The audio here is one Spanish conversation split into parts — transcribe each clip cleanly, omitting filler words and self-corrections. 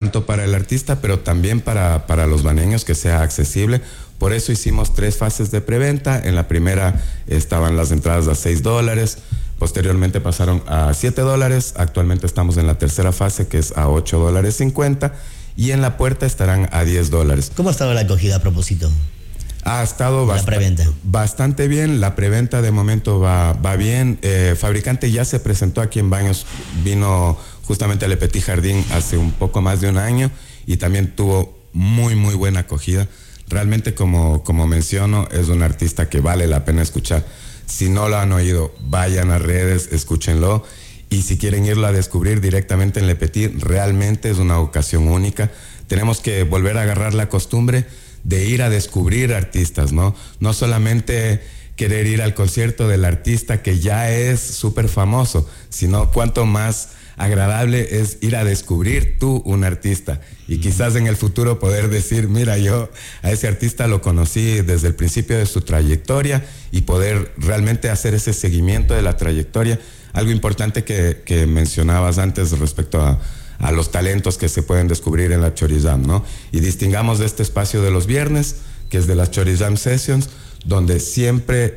tanto para el artista, pero también para los baneños, que sea accesible. Por eso hicimos 3 fases de preventa. En la primera estaban las entradas a $6, posteriormente pasaron a $7, actualmente estamos en la tercera fase, que es a $8.50, y en la puerta estarán a $10. ¿Cómo ha estado la acogida a propósito? Ha estado bastante bien. La preventa de momento va bien. Fabricante ya se presentó aquí en Baños, vino justamente a Le Petit Jardín hace un poco más de un año y también tuvo muy buena acogida. Realmente, como menciono, es un artista que vale la pena escuchar. Si no lo han oído, vayan a redes, escúchenlo. Y si quieren irlo a descubrir directamente en Le Petit, realmente es una ocasión única. Tenemos que volver a agarrar la costumbre de ir a descubrir artistas, ¿no? No solamente querer ir al concierto del artista que ya es súper famoso, sino cuánto más agradable es ir a descubrir tú un artista y quizás en el futuro poder decir, mira, yo a ese artista lo conocí desde el principio de su trayectoria, y poder realmente hacer ese seguimiento de la trayectoria. Algo importante que mencionabas antes respecto a los talentos que se pueden descubrir en la Chorizam, ¿no? Y distingamos de este espacio de los viernes, que es de las Chorizam Sessions, donde siempre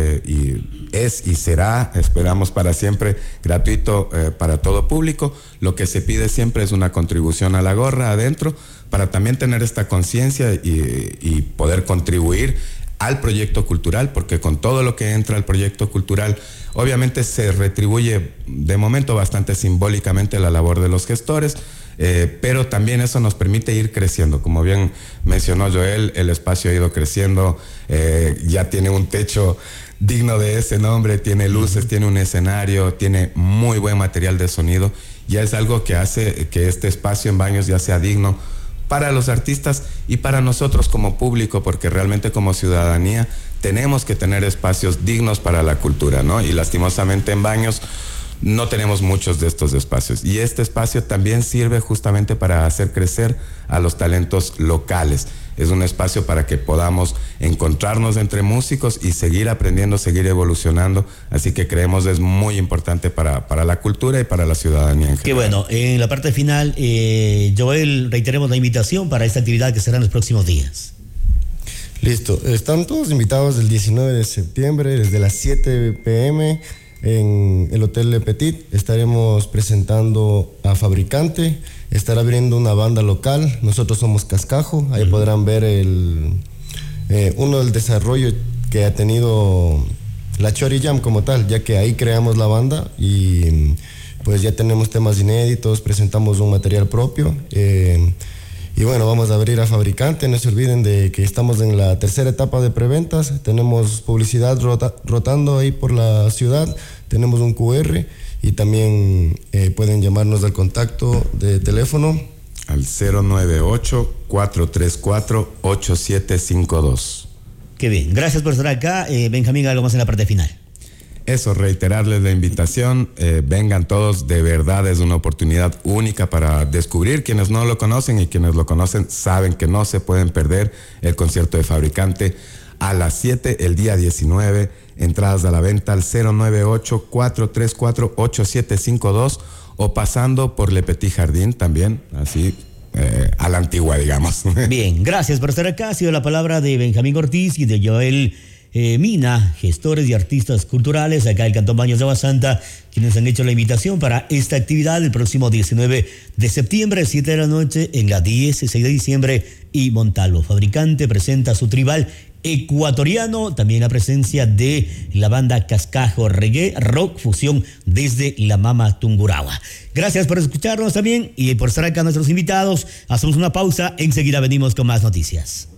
y será, esperamos para siempre, gratuito para todo público. Lo que se pide siempre es una contribución a la gorra adentro, para también tener esta conciencia y poder contribuir al proyecto cultural, porque con todo lo que entra al proyecto cultural, obviamente se retribuye de momento bastante simbólicamente la labor de los gestores, pero también eso nos permite ir creciendo. Como bien mencionó Joel, el espacio ha ido creciendo, ya tiene un techo digno de ese nombre, tiene luces, tiene un escenario, tiene muy buen material de sonido. Ya es algo que hace que este espacio en Baños ya sea digno para los artistas y para nosotros como público, porque realmente como ciudadanía tenemos que tener espacios dignos para la cultura, ¿no? Y lastimosamente en Baños no tenemos muchos de estos espacios. Y este espacio también sirve justamente para hacer crecer a los talentos locales. Es un espacio para que podamos encontrarnos entre músicos y seguir aprendiendo, seguir evolucionando. Así que creemos es muy importante para la cultura y para la ciudadanía en general. Qué bueno. En la parte final, Joel, reiteremos la invitación para esta actividad que será en los próximos días. Listo. Están todos invitados el 19 de septiembre desde las 7 p.m. en el Hotel Le Petit. Estaremos presentando a Fabricante. Estará abriendo una banda local. Nosotros somos Cascajo. Ahí podrán ver uno del desarrollo que ha tenido la Chorizam como tal, ya que ahí creamos la banda y pues ya tenemos temas inéditos, presentamos un material propio. Y bueno, vamos a abrir a Fabricante. No se olviden de que estamos en la tercera etapa de preventas. Tenemos publicidad rotando ahí por la ciudad. Tenemos un QR y también pueden llamarnos al contacto de teléfono al 098-434-8752. Qué bien. Gracias por estar acá. Benjamín, algo más en la parte final. Eso, reiterarles la invitación, vengan todos, de verdad es una oportunidad única para descubrir. Quienes no lo conocen y quienes lo conocen saben que no se pueden perder el concierto de Fabricante a las 7 el día 19, entradas a la venta al 098-434-8752 o pasando por Le Petit Jardín también, así a la antigua, digamos. Bien, gracias por estar acá. Ha sido la palabra de Benjamín Ortiz y de Joel Mina, gestores y artistas culturales acá del Cantón Baños de Agua Santa, quienes han hecho la invitación para esta actividad el próximo 19 de septiembre, 7 de la noche, en la 16 de diciembre y Montalvo. Fabricante presenta su tribal ecuatoriano, también la presencia de la banda Cascajo, reggae, rock, fusión desde la Mama Tungurahua. Gracias por escucharnos también y por estar acá nuestros invitados. Hacemos una pausa, enseguida venimos con más noticias.